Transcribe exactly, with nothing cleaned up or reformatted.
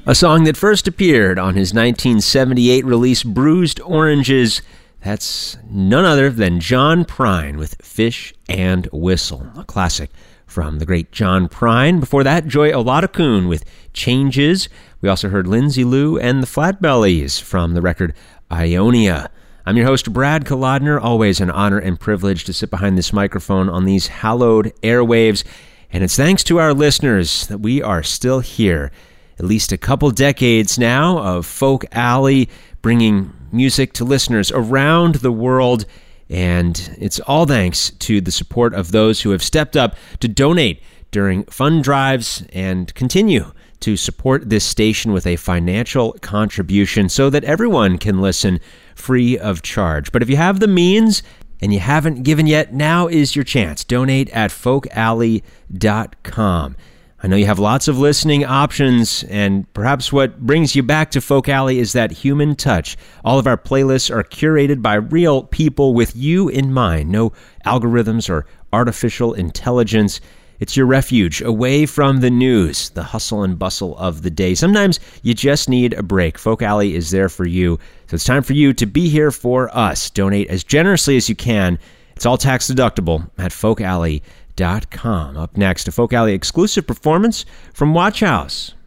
A song that first appeared on his nineteen seventy-eight release Bruised Oranges. That's none other than John Prine with Fish and Whistle, a classic from the great John Prine. Before that, Joy Oladokun with Changes. We also heard Lindsay Lou and the Flatbellies from the record Ionia. I'm your host, Brad Kolodner. Always an honor and privilege to sit behind this microphone on these hallowed airwaves. And it's thanks to our listeners that we are still here. At least a couple decades now of Folk Alley, bringing music to listeners around the world. And it's all thanks to the support of those who have stepped up to donate during fund drives and continue to support this station with a financial contribution so that everyone can listen free of charge. But if you have the means and you haven't given yet, now is your chance. Donate at folk alley dot com. I know you have lots of listening options, and perhaps what brings you back to Folk Alley is that human touch. All of our playlists are curated by real people with you in mind. No algorithms or artificial intelligence. It's your refuge away from the news, the hustle and bustle of the day. Sometimes you just need a break. Folk Alley is there for you. So it's time for you to be here for us. Donate as generously as you can. It's all tax deductible at folk alley dot com. Up next, a Folk Alley exclusive performance from Watch House.